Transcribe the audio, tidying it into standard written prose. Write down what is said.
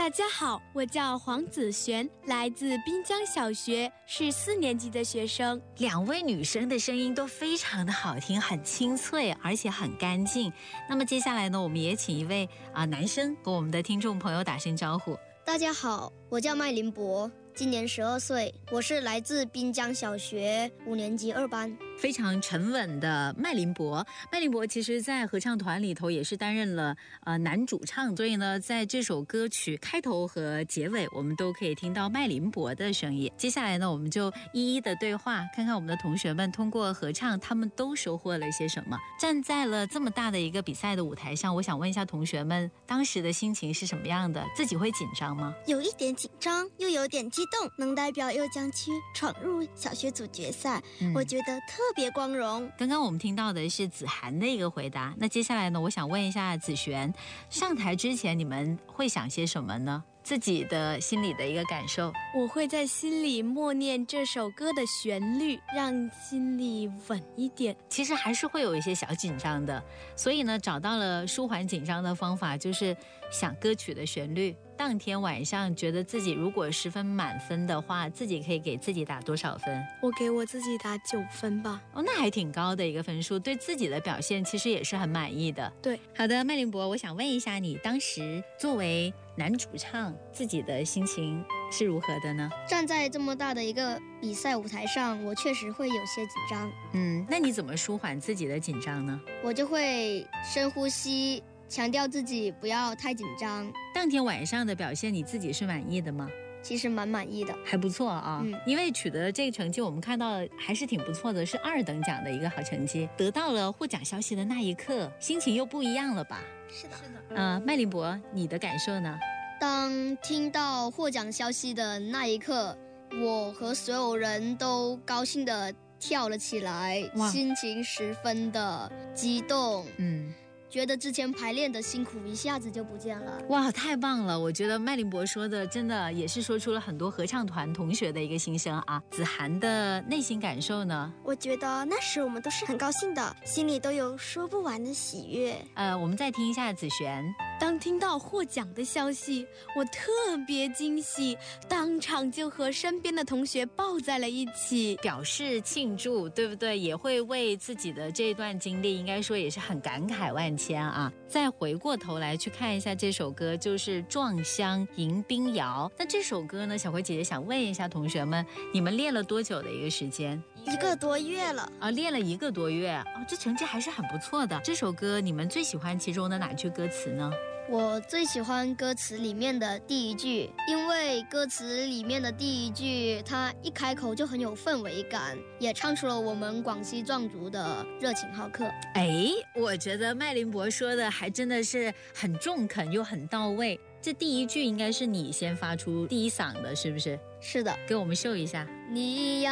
大家好，我叫黄子璇，来自滨江小学，是4年级的学生。 2位女生的声音都非常的好听，很清脆，而且很干净。那么接下来呢，我们也请一位男生跟我们的听众朋友打声招呼。 大家好，我叫麦林博，今年12岁，我是来自滨江小学5年级2班。 非常沉稳的麦林博，麦林博其实在合唱团里头也是担任了男主唱，所以呢，在这首歌曲开头和结尾，我们都可以听到麦林博的声音。接下来呢，我们就一一的对话，看看我们的同学们通过合唱，他们都收获了一些什么。站在了这么大的一个比赛的舞台上，我想问一下同学们，当时的心情是什么样的？自己会紧张吗？ 有一点紧张，又有点激动，能代表右江区闯入小学组决赛，我觉得特别光荣。 刚刚我们听到的是子涵的一个回答，那接下来呢，我想问一下子璇，上台之前你们会想些什么呢？自己的心里的一个感受。 我会在心里默念这首歌的旋律，让心里稳一点。 其实还是会有一些小紧张的，所以呢，找到了舒缓紧张的方法，就是想歌曲的旋律。当天晚上觉得自己如果10分满分的话，自己可以给自己打多少分？ 我给我自己打9分吧。 那还挺高的一个分数，对自己的表现其实也是很满意的。 对， 好的，麦林博，我想问一下你，当时作为男主唱，自己的心情是如何的呢？ 站在这么大的一个比赛舞台上，我确实会有些紧张。 那你怎么舒缓自己的紧张呢？ 我就会深呼吸，强调自己不要太紧张。 当天晚上的表现你自己是满意的吗？ 其实蛮满意的， 还不错啊。因为取得这个成绩，我们看到还是挺不错的，是2等奖的一个好成绩。得到了获奖消息的那一刻，心情又不一样了吧？ 是的。 麦林博，你的感受呢？ 当听到获奖消息的那一刻，我和所有人都高兴地跳了起来，心情十分的激动。觉得之前排练的辛苦一下子就不见了。 哇，太棒了！我觉得麦林博说的真的也是说出了很多合唱团同学的一个心声啊。子涵的内心感受呢？ 我觉得那时我们都是很高兴的，心里都有说不完的喜悦。 我们再听一下子璇。 当听到获奖的消息，我特别惊喜，当场就和身边的同学抱在了一起， 表示庆祝，对不对？也会为自己的这段经历，应该说也是很感慨万千啊。再回过头来去看一下这首歌，就是《撞香迎宾谣》。那这首歌呢，小葵姐姐想问一下同学们，你们练了多久的一个时间 ？1个多月了啊，练了1个多月这成绩还是很不错的。这首歌你们最喜欢其中的哪句歌词呢？ 我最喜欢歌词里面的第一句，因为歌词里面的第一句它一开口就很有氛围感，也唱出了我们广西壮族的热情好客。 我觉得麦林博说的还真的是很中肯又很到位。这第一句应该是你先发出第一嗓的，是不是？ 是的， 给我们秀一下。 你呀